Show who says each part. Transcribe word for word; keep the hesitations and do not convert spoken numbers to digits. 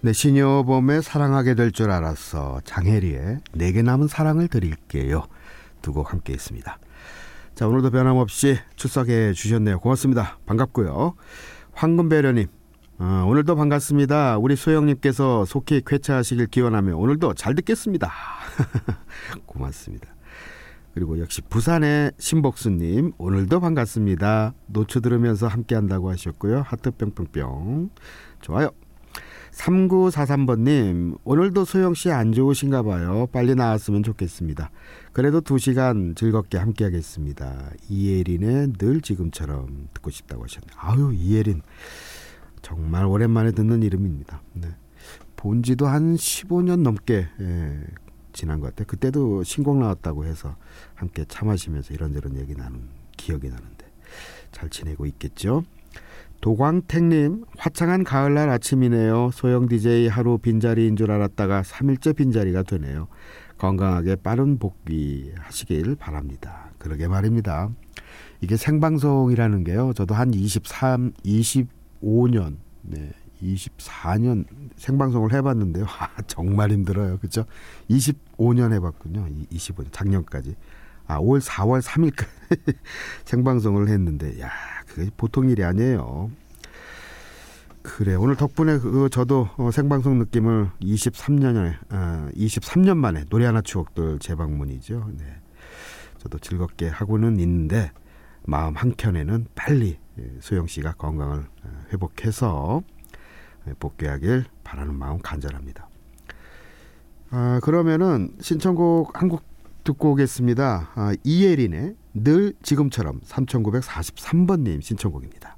Speaker 1: 네, 신여범의 사랑하게 될 줄 알았어, 장혜리의 내게 남은 사랑을 드릴게요 두 곡 함께 있습니다. 자, 오늘도 변함없이 출석해 주셨네요. 고맙습니다. 반갑고요. 황금배려님, 어, 오늘도 반갑습니다. 우리 소영님께서 속히 쾌차하시길 기원하며 오늘도 잘 듣겠습니다. 고맙습니다. 그리고 역시 부산의 신복수님, 오늘도 반갑습니다. 노초 들으면서 함께한다고 하셨고요. 하트 뿅뿅뿅. 좋아요. 삼구사삼 번님, 오늘도 소영씨 안 좋으신가 봐요. 빨리 나왔으면 좋겠습니다. 그래도 두 시간 즐겁게 함께하겠습니다. 이예린의 늘 지금처럼 듣고 싶다고 하셨네요. 아유, 이예린 정말 오랜만에 듣는 이름입니다. 네. 본 지도 한 십오 년 넘게 예, 지난 것 같아요. 그때도 신곡 나왔다고 해서 함께 차 마시면서 이런저런 얘기 나눈 기억이 나는데 잘 지내고 있겠죠? 도광택님, 화창한 가을날 아침이네요. 소영 디제이 하루 빈자리인 줄 알았다가 삼 일째 빈자리가 되네요. 건강하게 빠른 복귀 하시길 바랍니다. 그러게 말입니다. 이게 생방송이라는 게요, 저도 한 이십삼, 이십오 년, 네, 이십사 년 생방송을 해봤는데요. 아, 정말 힘들어요. 그렇죠? 이십오 년 해봤군요. 이십오 년, 작년까지. 아, 올 사월 삼일까지 생방송을 했는데, 야, 그게 보통 일이 아니에요. 그래, 오늘 덕분에 그 저도 어, 생방송 느낌을 이십삼 년에 어, 이십삼 년 만에 노래 하나 추억들 재방문이죠. 네, 저도 즐겁게 하고는 있는데 마음 한켠에는 빨리 소영 씨가 건강을 회복해서 복귀하길 바라는 마음 간절합니다. 아, 그러면은 신청곡 한 곡 듣고 오겠습니다. 아, 이예린의 늘 지금처럼 삼천구백사십삼 번님 신청곡입니다.